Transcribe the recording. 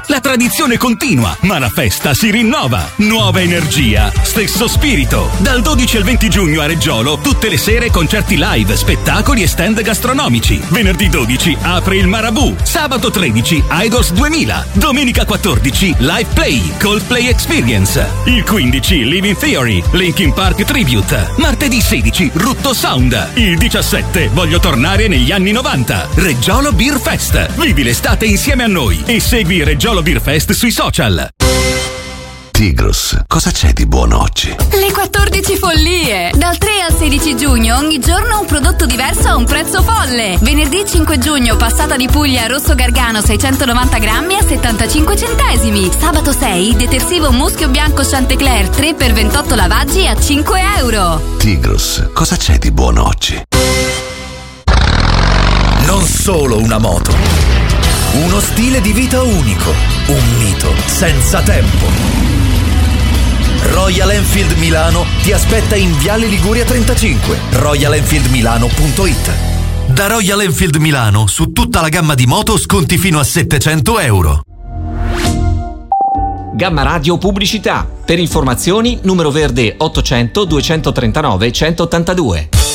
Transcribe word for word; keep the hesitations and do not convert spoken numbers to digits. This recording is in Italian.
La tradizione continua, ma la festa si rinnova. Nuova energia, stesso spirito. Dal dodici al venti giugno a Reggiolo, tutte le sere concerti live, spettacoli e stand gastronomici. Venerdì dodici apre il Marabù. Sabato tredici Idols duemila. Domenica quattordici Live Play, Coldplay Experience. Il quindici Living Theory, Linkin Park Tribute. Martedì sedici Rutto Sound. Il diciassette Voglio tornare negli anni novanta. Reggiolo Beer Fest. Vivi l'estate insieme a noi e segui Reggiolo Beer Fest sui social. Tigros, cosa c'è di buono oggi? Le quattordici follie! Dal tre al sedici giugno ogni giorno un prodotto diverso a un prezzo folle. Venerdì cinque giugno passata di Puglia Rosso Gargano seicentonovanta grammi a settantacinque centesimi. Sabato sei detersivo muschio bianco Chantecler tre per ventotto lavaggi a cinque euro. Tigros, cosa c'è di buono oggi? Non solo una moto, uno stile di vita unico, un mito senza tempo. Royal Enfield Milano ti aspetta in Viale Liguria trentacinque, royal enfield milano punto it. Da Royal Enfield Milano su tutta la gamma di moto sconti fino a settecento euro. Gamma Radio Pubblicità. Per informazioni numero verde ottocento duecentotrentanove centottantadue.